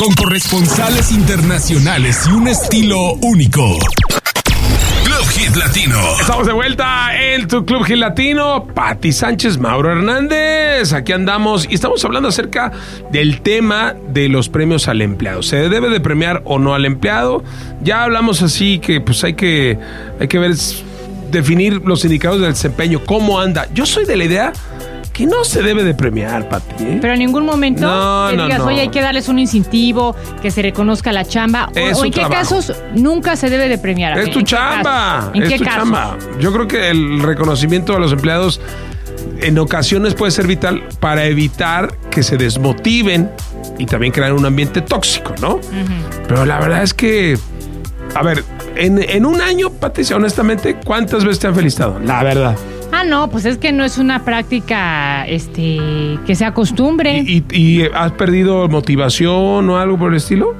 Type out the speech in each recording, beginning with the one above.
con corresponsales internacionales y un estilo único. Club Hit Latino. Estamos de vuelta en tu Club Hit Latino. Pati Sánchez, Mauro Hernández. Aquí andamos y estamos hablando acerca del tema de los premios al empleado. ¿Se debe de premiar o no al empleado? Ya hablamos así que pues hay que ver, definir los indicadores del desempeño, cómo anda. Yo soy de la idea que no se debe de premiar, Pati, ¿eh? Pero en ningún momento digas, oye, hay que darles un incentivo, que se reconozca la chamba. O en qué casos nunca se debe de premiar. Es tu chamba. ¿En qué casos? Chamba. Yo creo que el reconocimiento a los empleados en ocasiones puede ser vital para evitar que se desmotiven y también crear un ambiente tóxico, ¿no? Uh-huh. Pero la verdad es que, a ver, en un año, Patricia, honestamente, ¿cuántas veces te han felicitado? La verdad. No, pues es que no es una práctica que se acostumbre. ¿Y has perdido motivación o algo por el estilo?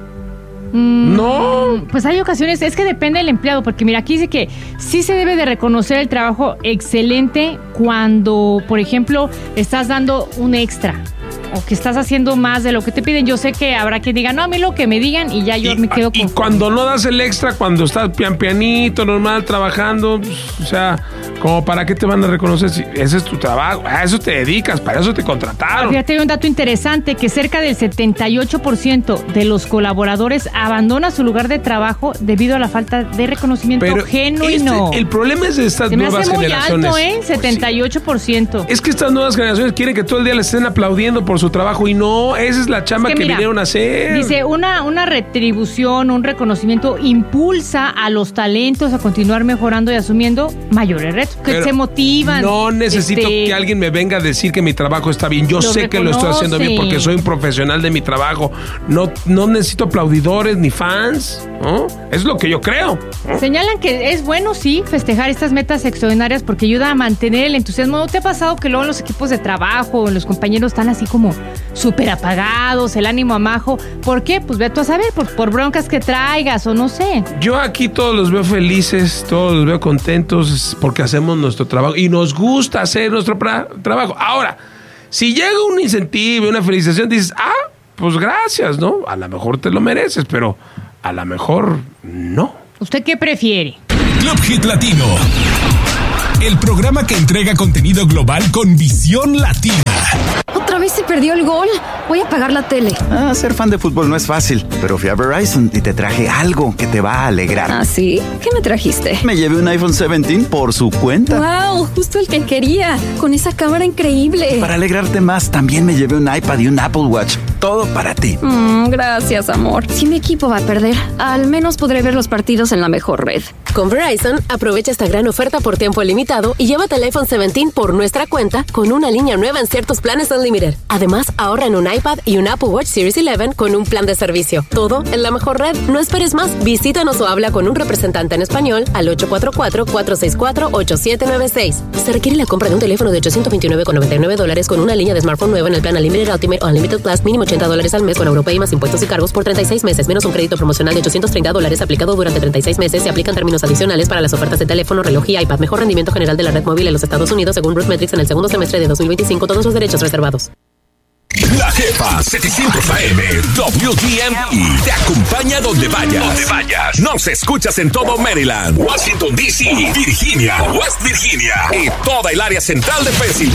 No. Pues hay ocasiones, es que depende del empleado, porque mira, aquí dice que sí se debe de reconocer el trabajo excelente cuando, por ejemplo, estás dando un extra o que estás haciendo más de lo que te piden. Yo sé que habrá quien diga, no, a mí lo que me digan y ya yo me quedo con... Y cuando no das el extra, cuando estás pianito, normal, trabajando, pues, o sea, como para qué te van a reconocer si ese es tu trabajo, a eso te dedicas, para eso te contrataron. Fíjate, hay un dato interesante, que cerca del 78% de los colaboradores abandona su lugar de trabajo debido a la falta de reconocimiento genuino. El problema es de estas nuevas generaciones. Se me hace muy alto, 78%. Es que estas nuevas generaciones quieren que todo el día les estén aplaudiendo por su trabajo y no, esa es la chamba que vinieron a hacer. Dice, una retribución, un reconocimiento impulsa a los talentos a continuar mejorando y asumiendo mayores retos, que se motivan. No necesito que alguien me venga a decir que mi trabajo está bien. Yo sé que lo estoy haciendo bien porque soy un profesional de mi trabajo. No necesito aplaudidores ni fans, ¿no? Es lo que yo creo, ¿no? Señalan que es bueno, sí, festejar estas metas extraordinarias porque ayuda a mantener el entusiasmo. ¿No te ha pasado que luego los equipos de trabajo, los compañeros están así como súper apagados, el ánimo amajo? ¿Por qué? Pues ve tú a saber, por broncas que traigas o no sé. Yo aquí todos los veo felices, todos los veo contentos porque hacemos nuestro trabajo y nos gusta hacer nuestro trabajo. Ahora, si llega un incentivo, una felicitación, dices, pues gracias, ¿no? A lo mejor te lo mereces, pero a lo mejor no. ¿Usted qué prefiere? Club Hit Latino, el programa que entrega contenido global con visión latina. ¿Otra vez se perdió el gol? Voy a apagar la tele. Ser fan de fútbol no es fácil, pero fui a Verizon y te traje algo que te va a alegrar. ¿Ah, sí? ¿Qué me trajiste? Me llevé un iPhone 17 por su cuenta. ¡Wow! Justo el que quería, con esa cámara increíble. Para alegrarte más, también me llevé un iPad y un Apple Watch. Todo para ti. Gracias, amor. Si mi equipo va a perder, al menos podré ver los partidos en la mejor red. Con Verizon, aprovecha esta gran oferta por tiempo limitado y llévate el iPhone 17 por nuestra cuenta con una línea nueva en ciertos planes Unlimited. Además, ahorra en un iPad y un Apple Watch Series 11 con un plan de servicio. Todo en la mejor red. No esperes más. Visítanos o habla con un representante en español al 844-464-8796. Se requiere la compra de un teléfono de $829.99 con una línea de smartphone nueva en el plan Unlimited Ultimate o Unlimited Plus, mínimo $80 al mes con Europay más impuestos y cargos por 36 meses, menos un crédito promocional de $830 aplicado durante 36 meses. Se aplican términos adicionales para las ofertas de teléfono, reloj y iPad. Mejor rendimiento general de la red móvil en los Estados Unidos según RootMetrics en el segundo semestre de 2025. Todos los derechos reservados. La Jefa 700 AM WTME te acompaña donde vayas. Nos escuchas en todo Maryland, Washington DC, Virginia, West Virginia y toda el área central de Pensilvania.